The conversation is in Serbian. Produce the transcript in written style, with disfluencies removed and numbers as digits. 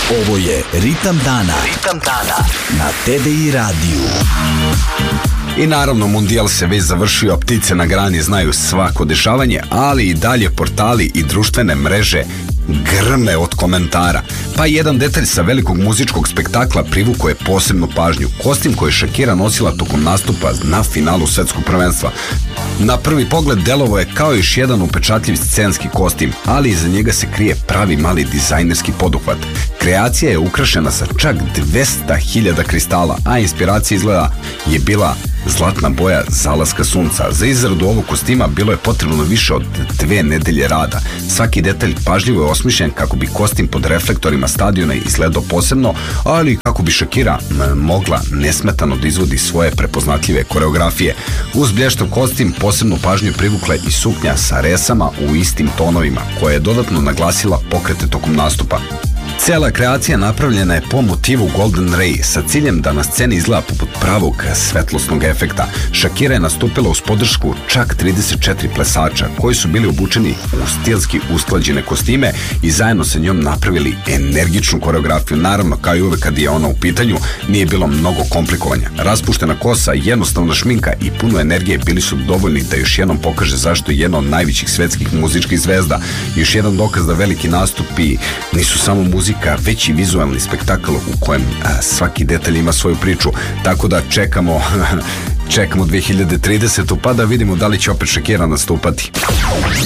Ovo je Ritam dana. Ritam dana na TDI radiju. I naravno, mundijal se već završio, a ptice na grani znaju svako dešavanje, ali i dalje portali i društvene mreže grme od komentara. Pa jedan detalj sa velikog muzičkog spektakla privukao je posebnu pažnju. Kostim koji je Shakira nosila tokom nastupa na finalu svetskog prvenstva. Na prvi pogled delovo je kao još jedan upečatljiv scenski kostim, ali iza njega se krije pravi mali dizajnerski poduhvat. Kreacija je ukrašena sa čak 200.000 kristala, a inspiracija izgleda je bila zlatna boja zalaska sunca. Za izradu ovog kostima bilo je potrebno više od 2 nedelje rada. Svaki detalj pažljivo je osmišljen kako bi kostim pod reflektorima stadiona izgledao posebno, ali kako bi Shakira mogla nesmetano da izvodi svoje prepoznatljive koreografije. Uz blještav kostim posebnu pažnju privukla i suknja sa resama u istim tonovima, koja je dodatno naglasila pokrete tokom nastupa. Cela kreacija napravljena je po motivu Golden Ray sa ciljem da na sceni izgleda poput pravog svetlosnog efekta. Shakira je nastupila uz podršku čak 34 plesača koji su bili obučeni u stilski usklađene kostime i zajedno sa njom napravili energičnu koreografiju. Naravno, kao i uvek kad je ona u pitanju, nije bilo mnogo komplikovanja. Raspuštena kosa, jednostavna šminka i puno energije bili su dovoljni da još jednom pokaže zašto je jedna od najvećih svetskih muzičkih zvezda. Još jedan dokaz da veliki nastupi nisu samo muzika, već i vizualni spektakl u kojem svaki detalj ima svoju priču. Tako da čekamo 2030. pa da vidimo da li će opet Shakira nastupati.